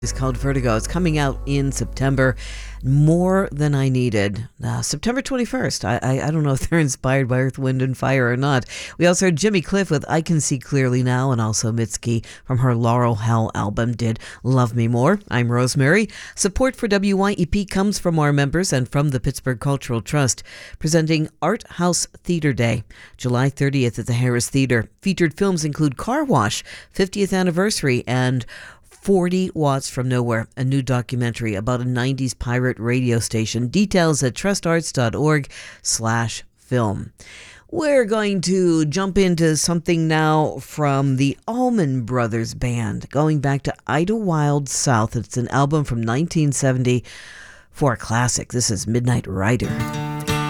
It's called Vertigo. It's coming out in September. More Than I Needed. September 21st. I don't know if they're inspired by Earth, Wind, and Fire or not. We also heard Jimmy Cliff with I Can See Clearly Now, and also Mitski from her Laurel Hell album did Love Me More. I'm Rosemary. Support for WYEP comes from our members and from the Pittsburgh Cultural Trust, presenting Art House Theater Day, July 30th at the Harris Theater. Featured films include Car Wash, 50th Anniversary, and 40 Watts from Nowhere, a new documentary about a 90s pirate radio station. Details at trustarts.org/film. We're going to jump into something now from the Allman Brothers Band, going back to Idlewild South. It's an album from 1970 for a classic. This is Midnight Rider.